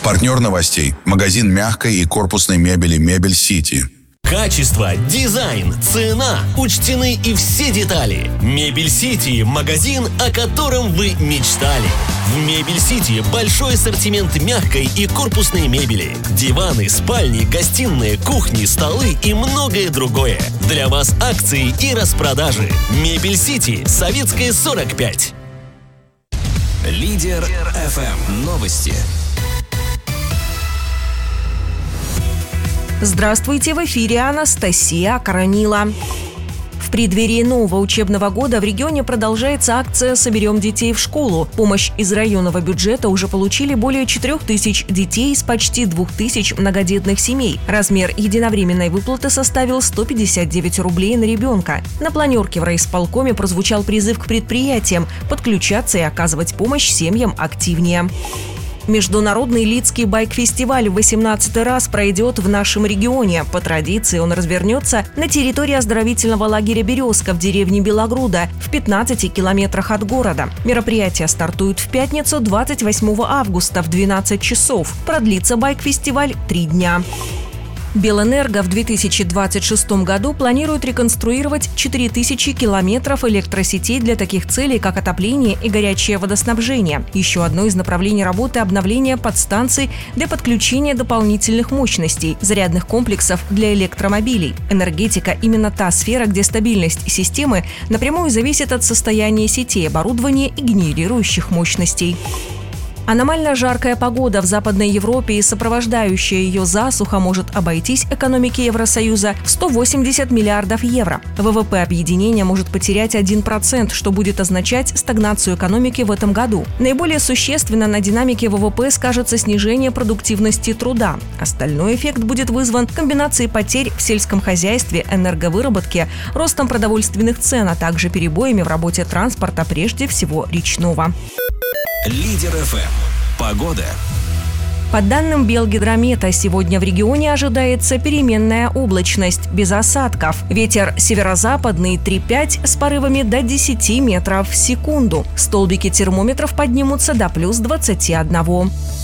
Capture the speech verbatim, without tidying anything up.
Партнер новостей – магазин мягкой и корпусной мебели «Мебель Сити». Качество, дизайн, цена – учтены и все детали. «Мебель Сити» – магазин, о котором вы мечтали. В «Мебель Сити» большой ассортимент мягкой и корпусной мебели. Диваны, спальни, гостиные, кухни, столы и многое другое. Для вас акции и распродажи. «Мебель Сити», Советская, сорок пять. Лидер эф эм. Новости. Здравствуйте, в эфире Анастасия Коронила. В преддверии нового учебного года в регионе продолжается акция «Соберем детей в школу». Помощь из районного бюджета уже получили более четырех тысяч детей из почти двух тысяч многодетных семей. Размер единовременной выплаты составил сто пятьдесят девять рублей на ребенка. На планерке в райисполкоме прозвучал призыв к предприятиям подключаться и оказывать помощь семьям активнее. Международный Лидский байк-фестиваль в восемнадцатый раз пройдет в нашем регионе. По традиции он развернется на территории оздоровительного лагеря «Березка» в деревне Белогруда в пятнадцати километрах от города. Мероприятие стартует в пятницу, двадцать восьмого августа в двенадцать часов. Продлится байк-фестиваль три дня. Белэнерго в две тысячи двадцать шестом году планирует реконструировать четыре тысячи километров электросетей для таких целей, как отопление и горячее водоснабжение. Еще одно из направлений работы – обновление подстанций для подключения дополнительных мощностей, зарядных комплексов для электромобилей. Энергетика – именно та сфера, где стабильность системы напрямую зависит от состояния сетей, оборудования и генерирующих мощностей. Аномально жаркая погода в Западной Европе и сопровождающая ее засуха может обойтись экономике Евросоюза в сто восемьдесят миллиардов евро. ВВП объединения может потерять один процент, что будет означать стагнацию экономики в этом году. Наиболее существенно на динамике ВВП скажется снижение продуктивности труда. Остальной эффект будет вызван комбинацией потерь в сельском хозяйстве, энерговыработке, ростом продовольственных цен, а также перебоями в работе транспорта, прежде всего речного. Лидер эф эм. Погода. По данным Белгидромета, сегодня в регионе ожидается переменная облачность, без осадков. Ветер северо-западный три-пять с порывами до десяти метров в секунду. Столбики термометров поднимутся до плюс двадцати одного.